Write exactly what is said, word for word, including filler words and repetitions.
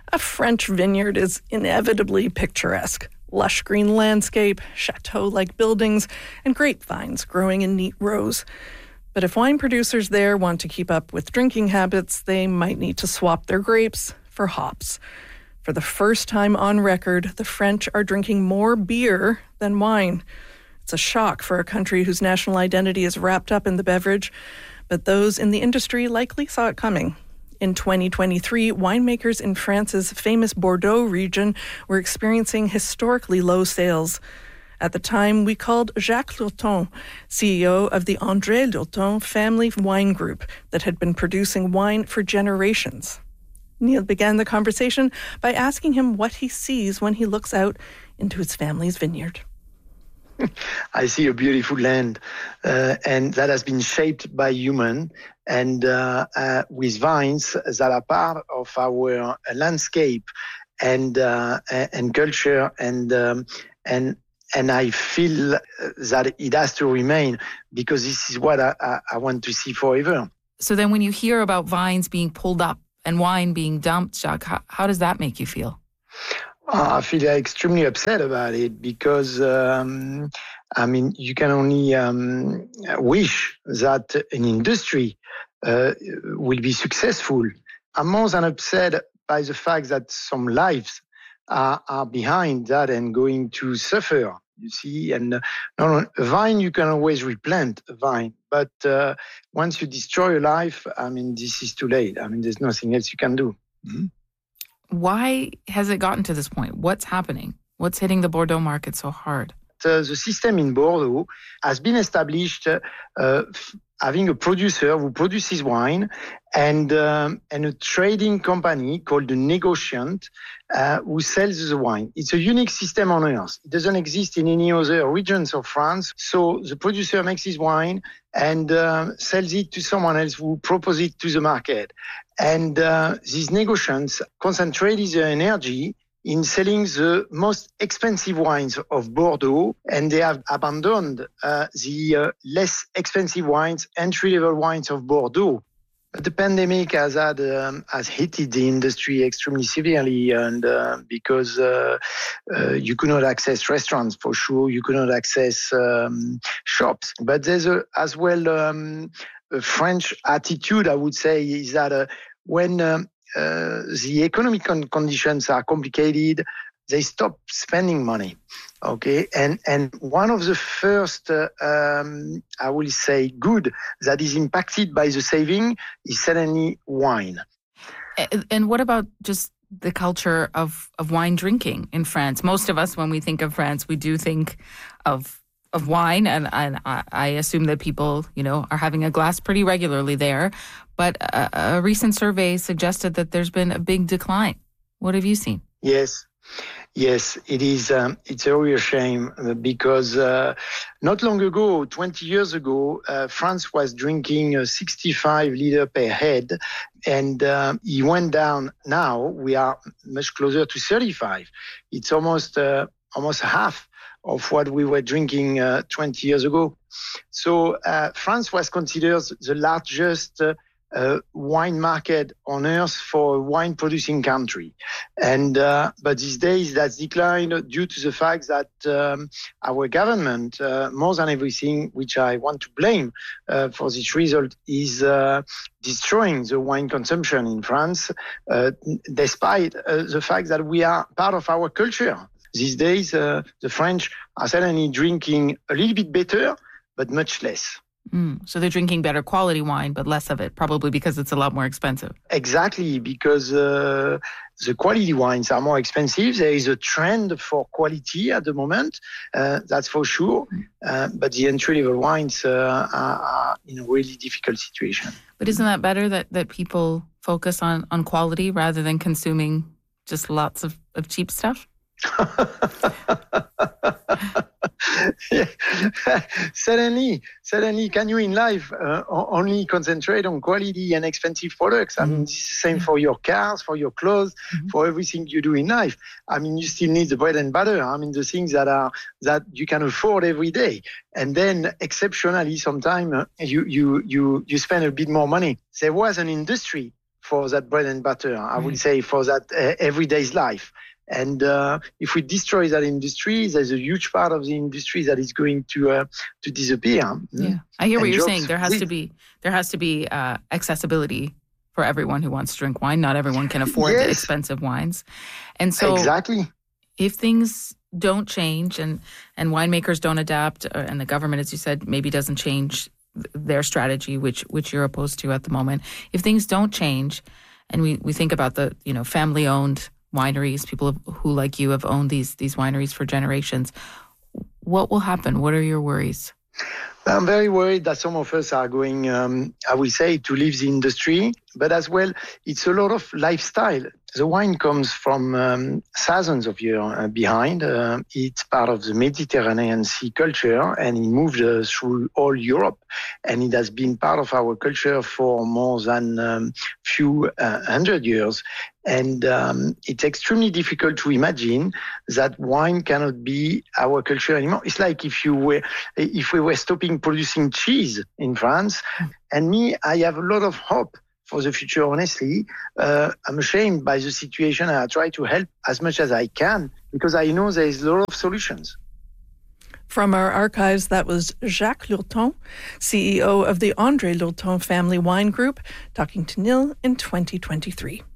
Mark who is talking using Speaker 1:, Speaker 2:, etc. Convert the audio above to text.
Speaker 1: A French vineyard is inevitably picturesque. Lush green landscape, chateau-like buildings, and grapevines growing in neat rows. But if wine producers there want to keep up with drinking habits, they might need to swap their grapes for hops. For the first time on record, the French are drinking more beer than wine. It's a shock for a country whose national identity is wrapped up in the beverage, but those in the industry likely saw it coming. In twenty twenty-three, winemakers in France's famous Bordeaux region were experiencing historically low sales. At the time, we called Jacques Lurton, C E O of the André Lurton family wine group that had been producing wine for generations. Neil began the conversation by asking him what he sees when he looks out into his family's vineyard.
Speaker 2: I see a beautiful land, uh, and that has been shaped by human, and uh, uh, with vines that are part of our landscape and uh, and culture, and um, and and I feel that it has to remain, because this is what I, I want to see forever.
Speaker 3: So then, when you hear about vines being pulled up and wine being dumped, Jacques, how, how does that make you feel?
Speaker 2: I feel extremely upset about it, because, um, I mean, you can only um, wish that an industry uh, will be successful. I'm more than upset by the fact that some lives are, are behind that and going to suffer, you see. And uh, no, no, a vine, you can always replant a vine. But uh, once you destroy a life, I mean, this is too late. I mean, there's nothing else you can do. Mm-hmm.
Speaker 3: Why has it gotten to this point? What's happening? What's hitting the Bordeaux market so hard?
Speaker 2: Uh, the system in Bordeaux has been established uh, f- having a producer who produces wine and um, and a trading company called the Negociant uh, who sells the wine. It's a unique system on earth. It doesn't exist in any other regions of France. So the producer makes his wine and uh, sells it to someone else who proposes it to the market. And uh, these Negociants concentrate their energy in selling the most expensive wines of Bordeaux, and they have abandoned uh, the uh, less expensive wines, entry-level wines of Bordeaux. But the pandemic has had um, has hit the industry extremely severely, and uh, because uh, uh, you could not access restaurants for sure, you could not access um, shops. But there's a, as well um, a French attitude, I would say, is that uh, when um, Uh, the economic con- conditions are complicated, they stop spending money. Okay, and and one of the first, uh, um, I will say, good that is impacted by the saving is certainly wine.
Speaker 3: And what about just the culture of, of wine drinking in France? Most of us, when we think of France, we do think of of wine, and, and I, I assume that people, you know, are having a glass pretty regularly there. But a, a recent survey suggested that there's been a big decline. What have you seen?
Speaker 2: Yes, yes, it is. Um, it's a real shame, because uh, not long ago, twenty years ago, uh, France was drinking uh, sixty-five liters per head, and um, it went down. Now we are much closer to thirty-five. It's almost uh, almost half of what we were drinking uh, twenty years ago. So uh, France was considered the largest uh, uh, wine market on earth for a wine-producing country. And uh, but these days that's declined due to the fact that um, our government, uh, more than everything, which I want to blame uh, for this result, is uh, destroying the wine consumption in France, uh, despite uh, the fact that we are part of our culture. These days, uh, the French are certainly drinking a little bit better, but much less.
Speaker 3: Mm, so they're drinking better quality wine, but less of it, probably because it's a lot more expensive.
Speaker 2: Exactly, because uh, the quality wines are more expensive. There is a trend for quality at the moment, uh, that's for sure. Uh, but the entry-level wines uh, are, are in a really difficult situation.
Speaker 3: But isn't that better that, that people focus on, on quality rather than consuming just lots of, of cheap stuff?
Speaker 2: Yeah. Certainly, certainly. Can you in life uh, only concentrate on quality and expensive products? I mean, it's the same for your cars, for your clothes, mm-hmm. for everything you do in life. I mean, you still need the bread and butter. I mean, the things that are that you can afford every day. And then, exceptionally, sometimes uh, you you you you spend a bit more money. There was an industry for that bread and butter. I would
Speaker 3: Right.
Speaker 2: say for that uh, everyday's life. And uh, if we destroy that industry, there's a huge part of the industry that is going to uh, to disappear.
Speaker 3: Yeah, I hear what
Speaker 2: And
Speaker 3: you're
Speaker 2: jobs
Speaker 3: saying. There has
Speaker 2: will-
Speaker 3: to be there has to be uh, accessibility for everyone who wants to drink wine. Not everyone can afford the
Speaker 2: Yes.
Speaker 3: expensive wines, and so
Speaker 2: Exactly.
Speaker 3: if things don't change and and winemakers don't adapt, uh, and the government, as you said, maybe doesn't change th- their strategy, which which you're opposed to at the moment. If things don't change, and we, we think about the you know family owned wineries, people who like you have owned these these wineries for generations, what will happen? What are your worries?
Speaker 2: I'm very worried that some of us are going, um, I will say, to leave the industry, but as well, it's a lot of lifestyle. The wine comes from um, thousands of years uh, behind. Uh, it's part of the Mediterranean Sea culture, and it moved uh, through all Europe, and it has been part of our culture for more than a um, few uh, hundred years. And um, it's extremely difficult to imagine that wine cannot be our culture anymore. It's like if you were, if we were stopping producing cheese in France. And me, I have a lot of hope for the future. Honestly, uh, I'm ashamed by the situation. I try to help as much as I can because I know there is a lot of solutions.
Speaker 1: From our archives, that was Jacques Lurton, C E O of the André Lurton Family Wine Group, talking to Nil in twenty twenty-three.